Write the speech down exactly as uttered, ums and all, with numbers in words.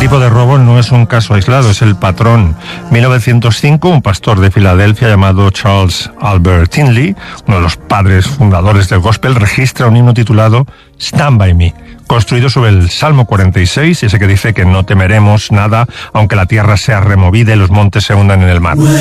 tipo de robo no es un caso aislado, es el patrón. En mil novecientos cinco, un pastor de Filadelfia llamado Charles Albert Tindley, uno de los padres fundadores del gospel, registra un himno titulado Stand By Me, construido sobre el Salmo cuarenta y seis, ese que dice que no temeremos nada, aunque la tierra sea removida y los montes se hundan en el mar.